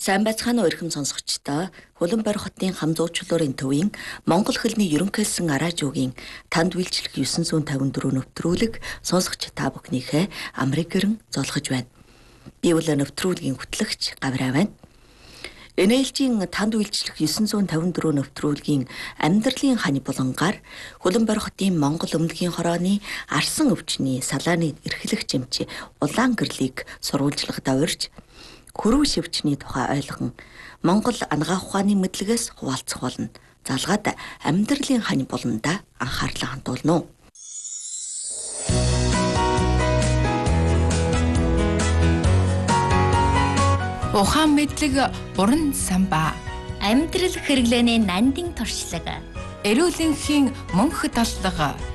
Сайн байцгаана уу эрхэм сонсогчдоо. Хөлбөмбөр хотын хамзуучлалын төвийн Монгол хэлний ерөнхийлсөн араажуугийн танд үйлчлэх 954 нэвтрүүлэг сонсогч та бүхнийхээ амрыг гэрэн золгож байна. Би бол нэвтрүүлгийн хөтлөгч Гавраа байна. НЛЖ-ийн танд үйлчлэх 954 нэвтрүүлгийн амьдралын хань булангаар Хөлбөмбөр хотын Монгол өмнөгийн хорооны арсан өвчний салааны эрхлэх жимч улаан гэрлийг сурвалжлагад урьж хөрөв шивчний тухай ойлгон Монгол ангаа ухааны мэдлэгээс хуваалцах болно. Залгаад амьдралын хань буланда анхаарлаа хандуулна. Ухаан мэдлэг уран самбаа. Амьдрал хэрэглээний нандин туршлага. Эрүүлэнхийн мөнх таллага.